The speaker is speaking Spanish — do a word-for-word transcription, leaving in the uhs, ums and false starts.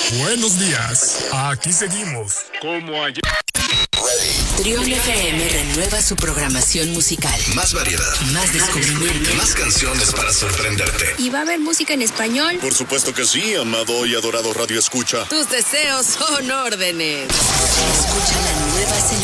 Buenos días. Aquí seguimos. Como ayer. Trión F M renueva su programación musical. Más variedad. Más descubrimiento. Más canciones para sorprenderte. ¿Y va a haber música en español? Por supuesto que sí, amado y adorado Radio Escucha. Tus deseos son órdenes. Escucha la nueva selección.